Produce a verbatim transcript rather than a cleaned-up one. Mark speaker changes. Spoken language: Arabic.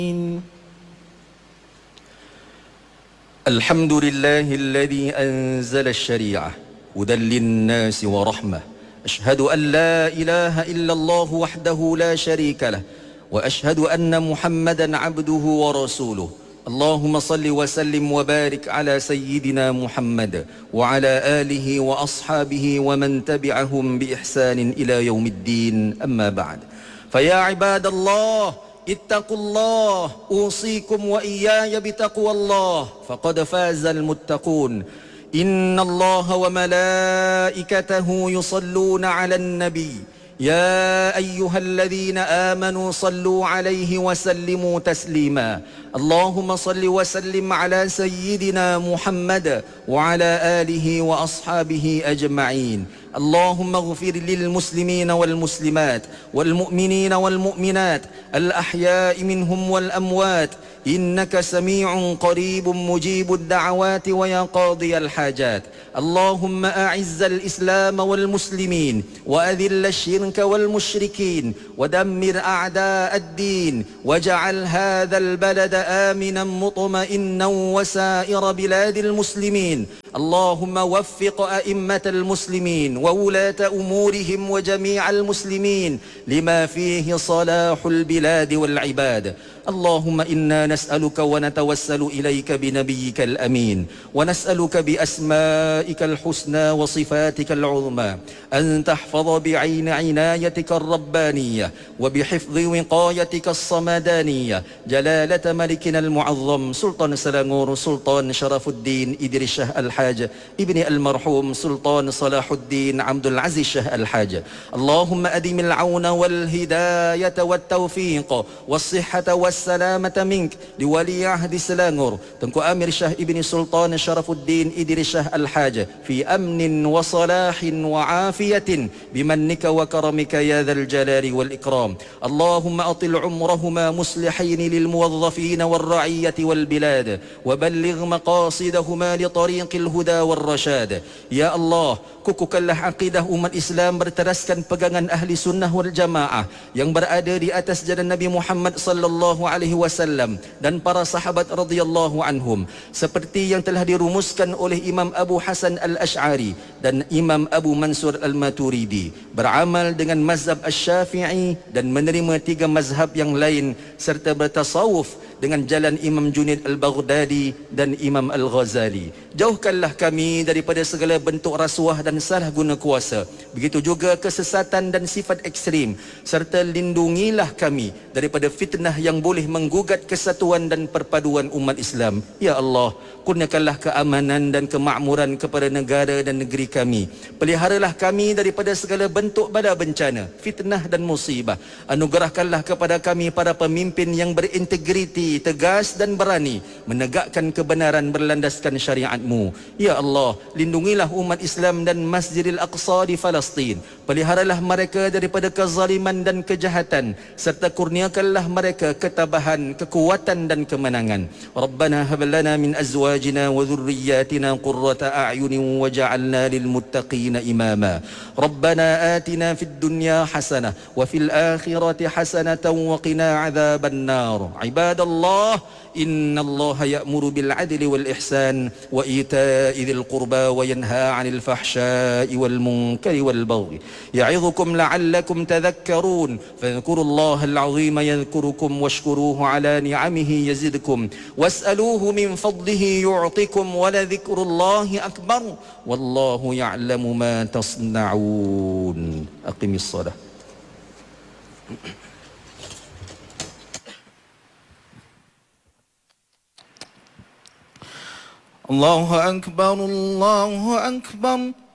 Speaker 1: الحمد لله الذي أنزل الشريعة هدى للناس ورحمة. أشهد أن لا إله إلا الله وحده لا شريك له، وأشهد أن محمدا عبده ورسوله. اللهم صل وسلم وبارك على سيدنا محمد وعلى آله وأصحابه ومن تبعهم بإحسان إلى يوم الدين. أما بعد، فيا عباد الله اتقوا الله، أوصيكم وإياي بتقوى الله، فقد فاز المتقون. إن الله وملائكته يصلون على النبي، يا أيها الذين آمنوا صلوا عليه وسلموا تسليما. اللهم صل وسلم على سيدنا محمد وعلى آله وأصحابه أجمعين. اللهم اغفر للمسلمين والمسلمات والمؤمنين والمؤمنات الأحياء منهم والأموات، إنك سميع قريب مجيب الدعوات ويا قاضي الحاجات. اللهم أعز الإسلام والمسلمين وأذل الشرك والمشركين ودمر أعداء الدين، واجعل هذا البلد آمنا مطمئنا وسائر بلاد المسلمين. اللهم وفق أئمة المسلمين وولاة أمورهم وجميع المسلمين لما فيه صلاح البلاد والعباد. اللهم إنا نسألك ونتوسل إليك بنبيك الأمين، ونسألك بأسمائك الحسنى وصفاتك العظمى أن تحفظ بعين عنايتك الربانية وبحفظ وقايتك الصمدانية جلالة ملكنا المعظم سلطان سلانغور سلطان شرف الدين إدريس شاه الحاج ابن المرحوم سلطان صلاح الدين عبد العزيز شاه الحاج. اللهم أدم العون والهداية والتوفيق والصحة والسلامة منك لولي عهد سلانغور تنكو أمير شاه ابن سلطان شرف الدين إدريس شاه الحاج في أمن وصلاح وعافية بمنك وكرمك يا ذا الجلال والإكرام. اللهم أطل عمرهما مصلحين للموظفين والرعية والبلاد، وبلغ مقاصدهما لطريق الهدى والرشاد. يا الله, kukukanlah akidah umat Islam berteraskan pegangan ahli sunnah wal jamaah yang berada di atas jalan Nabi Muhammad sallallahu alaihi wasallam dan para sahabat radhiyallahu anhum, seperti yang telah dirumuskan oleh Imam Abu Hasan al-Ash'ari dan Imam Abu Mansur al-Maturidi, beramal dengan mazhab Asy-Syafi'i dan menerima tiga mazhab yang lain, serta bertasawuf dengan jalan Imam Junaid al-Baghdadi dan Imam al-Ghazali. Jauhkanlah kami daripada segala bentuk rasuah dan salah guna kuasa, begitu juga kesesatan dan sifat ekstrim, serta lindungilah kami daripada fitnah yang boleh menggugat kesatuan dan perpaduan umat Islam. Ya Allah, kurniakanlah keamanan dan kemakmuran kepada negara dan negeri kami. Peliharalah kami daripada segala bentuk bala bencana, fitnah dan musibah. Anugerahkanlah kepada kami para pemimpin yang berintegriti, tegas dan berani menegakkan kebenaran berlandaskan syariat-Mu. Ya Allah, lindungilah umat Islam dan Masjidil Aqsa di Palestin. Peliharalah mereka daripada kezaliman dan kejahatan, serta kurniakanlah mereka ketabahan, kekuatan dan kemenangan. Rabbana hab lana min azwajina wa dhurriyyatina qurrata a'yunin waj'alna lil muttaqina imama. Rabbana atina fid dunya hasanah wa fil akhirati hasanatan wa qina adzaban nar. Ibadallah, inna Allah ya'muru bil adli wal ihsan wa ita'i dzil qurba wa yanha 'anil fahsya'i wal munkari wal baghi ya'idhukum la'allakum tadhakkarun. Fadhkurullaha al-'azima yadhkurukum washkuruhu 'ala ni'amihi yazidkum was'aluhu min fadlihi yu'tikum wa la dhikrullahi akbar wallahu ya'lamu ma tasna'un. Aqimis shalah.
Speaker 2: الله أكبر الله أكبر